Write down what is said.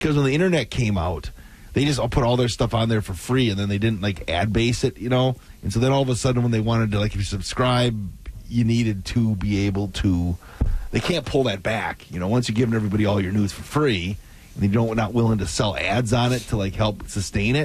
because when the internet came out, they just all put all their stuff on there for free, and then they didn't like ad base it, And so then all of a sudden, when they wanted to, like, if you subscribe, you needed to be able to. They can't pull that back, Once you're giving everybody all your news for free, and they're not willing to sell ads on it to like help sustain it.